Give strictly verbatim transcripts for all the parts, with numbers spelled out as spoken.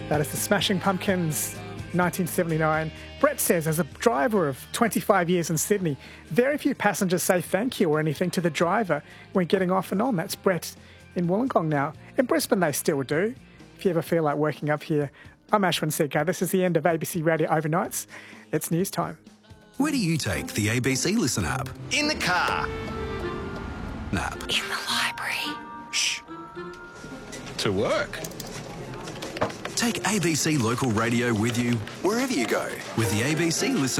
That is the Smashing Pumpkins, nineteen seventy-nine. Brett says, as a driver of twenty-five years in Sydney, very few passengers say thank you or anything to the driver when getting off and on. That's Brett in Wollongong now. In Brisbane, they still do. If you ever feel like working up here, I'm Ashwin Segar. This is the end of A B C Radio Overnights. It's news time. Where do you take the A B C Listen app? In the car. Nap. In the library. Shh. To work. Take A B C Local Radio with you wherever you go with the A B C Listen.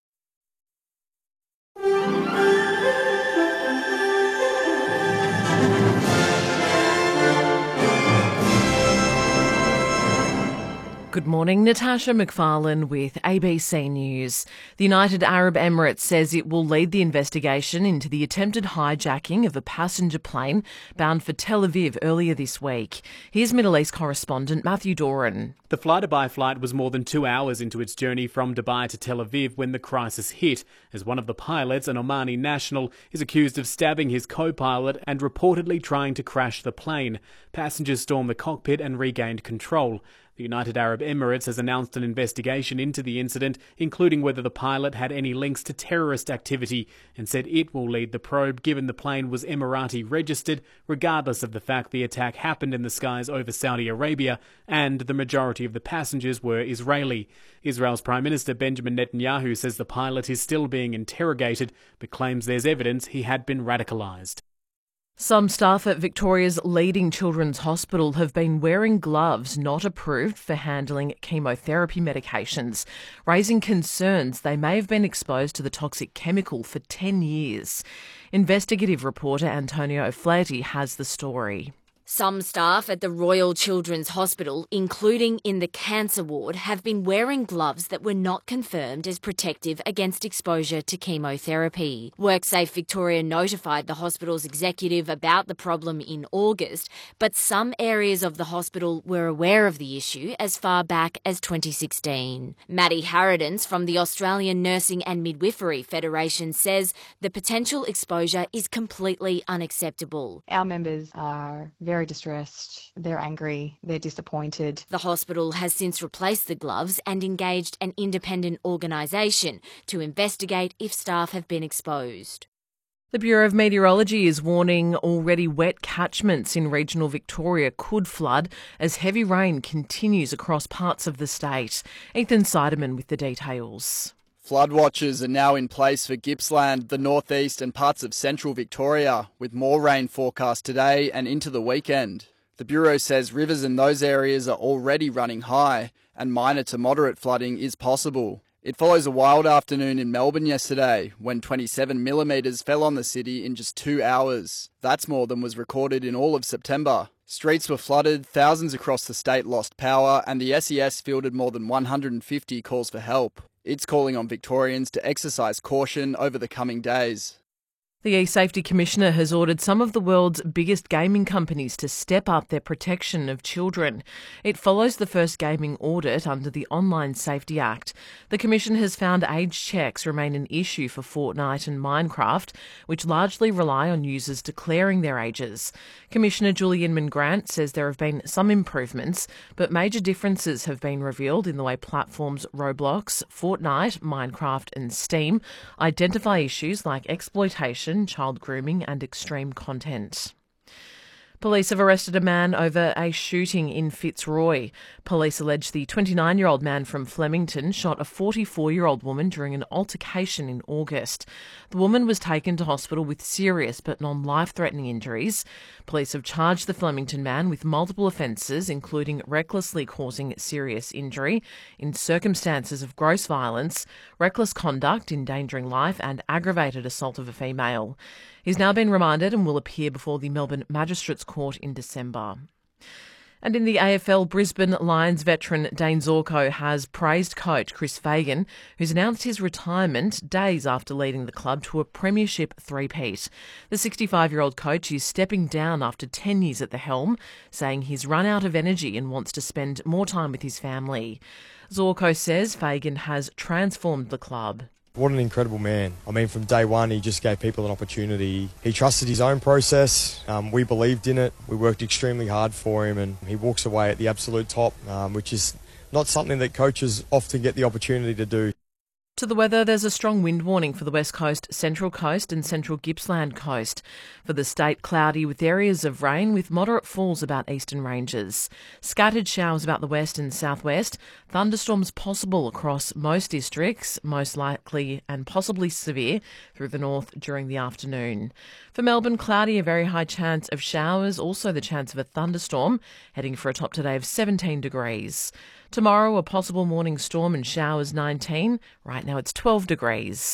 Good morning, Natasha McFarlane with A B C News. The United Arab Emirates says it will lead the investigation into the attempted hijacking of a passenger plane bound for Tel Aviv earlier this week. Here's Middle East correspondent Matthew Doran. The fly-to-Dubai flight was more than two hours into its journey from Dubai to Tel Aviv when the crisis hit, as one of the pilots, an Omani national, is accused of stabbing his co-pilot and reportedly trying to crash the plane. Passengers stormed the cockpit and regained control. The United Arab Emirates has announced an investigation into the incident, including whether the pilot had any links to terrorist activity, and said it will lead the probe given the plane was Emirati registered, regardless of the fact the attack happened in the skies over Saudi Arabia and the majority of the passengers were Israeli. Israel's Prime Minister Benjamin Netanyahu says the pilot is still being interrogated, but claims there's evidence he had been radicalised. Some staff at Victoria's leading children's hospital have been wearing gloves not approved for handling chemotherapy medications, raising concerns they may have been exposed to the toxic chemical for ten years. Investigative reporter Antonio O'Flaherty has the story. Some staff at the Royal Children's Hospital, including in the cancer ward, have been wearing gloves that were not confirmed as protective against exposure to chemotherapy. WorkSafe Victoria notified the hospital's executive about the problem in August, but some areas of the hospital were aware of the issue as far back as twenty sixteen. Maddie Harridans from the Australian Nursing and Midwifery Federation says the potential exposure is completely unacceptable. Our members are very distressed, they're angry, they're disappointed. The hospital has since replaced the gloves and engaged an independent organisation to investigate if staff have been exposed. The Bureau of Meteorology is warning already wet catchments in regional Victoria could flood as heavy rain continues across parts of the state. Ethan Seidemann with the details. Flood watches are now in place for Gippsland, the northeast and parts of central Victoria, with more rain forecast today and into the weekend. The Bureau says rivers in those areas are already running high and minor to moderate flooding is possible. It follows a wild afternoon in Melbourne yesterday when twenty-seven millimetres fell on the city in just two hours. That's more than was recorded in all of September. Streets were flooded, thousands across the state lost power, and the S E S fielded more than one hundred fifty calls for help. It's calling on Victorians to exercise caution over the coming days. The eSafety Commissioner has ordered some of the world's biggest gaming companies to step up their protection of children. It follows the first gaming audit under the Online Safety Act. The Commission has found age checks remain an issue for Fortnite and Minecraft, which largely rely on users declaring their ages. Commissioner Julie Inman-Grant says there have been some improvements, but major differences have been revealed in the way platforms Roblox, Fortnite, Minecraft and Steam identify issues like exploitation, child grooming and extreme content. Police have arrested a man over a shooting in Fitzroy. Police allege the twenty-nine-year-old man from Flemington shot a forty-four-year-old woman during an altercation in August. The woman was taken to hospital with serious but non-life-threatening injuries. Police have charged the Flemington man with multiple offences, including recklessly causing serious injury in circumstances of gross violence, reckless conduct, endangering life and aggravated assault of a female. He's now been remanded and will appear before the Melbourne Magistrates Court in December. And in the A F L, Brisbane Lions veteran Dane Zorko has praised coach Chris Fagan, who's announced his retirement days after leading the club to a premiership three-peat. The sixty-five-year-old coach is stepping down after ten years at the helm, saying he's run out of energy and wants to spend more time with his family. Zorko says Fagan has transformed the club. What an incredible man. I mean, from day one, he just gave people an opportunity. He trusted his own process. Um, we believed in it. We worked extremely hard for him, and he walks away at the absolute top, um, which is not something that coaches often get the opportunity to do. To the weather, there's a strong wind warning for the West Coast, Central Coast and Central Gippsland Coast. For the state, cloudy with areas of rain with moderate falls about eastern ranges. Scattered showers about the west and southwest. Thunderstorms possible across most districts, most likely and possibly severe through the north during the afternoon. For Melbourne, cloudy, a very high chance of showers, also the chance of a thunderstorm, heading for a top today of seventeen degrees. Tomorrow, a possible morning storm and showers, nineteen. Right now it's twelve degrees.